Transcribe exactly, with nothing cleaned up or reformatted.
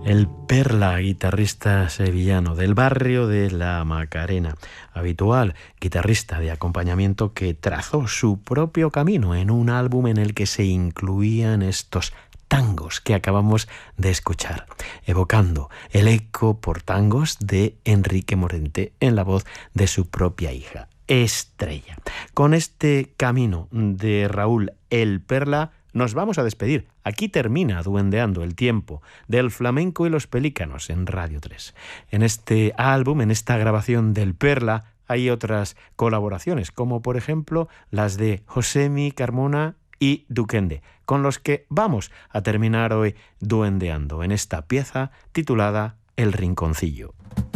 El Perla, guitarrista sevillano del barrio de La Macarena, habitual guitarrista de acompañamiento que trazó su propio camino en un álbum en el que se incluían estos tangos que acabamos de escuchar, evocando el eco por tangos de Enrique Morente en la voz de su propia hija, Estrella. Con este camino de Raúl El Perla nos vamos a despedir. Aquí termina Duendeando, el tiempo del flamenco y los pelícanos en Radio tres. En este álbum, en esta grabación del Perla, hay otras colaboraciones, como por ejemplo las de Josemi Carmona y Duquende, con los que vamos a terminar hoy Duendeando en esta pieza titulada El Rinconcillo.